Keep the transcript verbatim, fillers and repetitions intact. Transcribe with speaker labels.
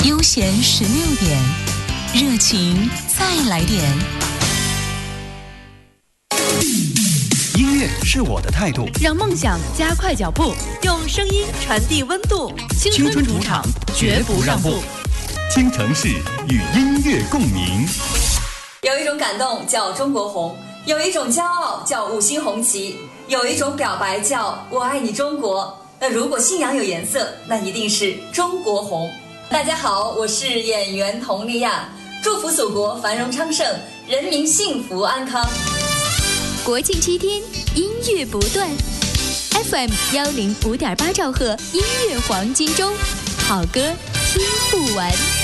Speaker 1: 悠闲十六点，热情再来点。
Speaker 2: 音乐是我的态度，
Speaker 3: 让梦想加快脚步，用声音传递温度。青春主场，绝不让步。
Speaker 2: 京城市与音乐共鸣。
Speaker 4: 有一种感动叫中国红，有一种骄傲叫五星红旗，有一种表白叫我爱你中国。那如果信仰有颜色，那一定是中国红。大家好，我是演员佟丽娅，祝福祖国繁荣昌盛，人民幸福安康。
Speaker 5: 国庆七天，音乐不断 ，F M 幺零五点八兆赫，音乐黄金周，好歌听不完。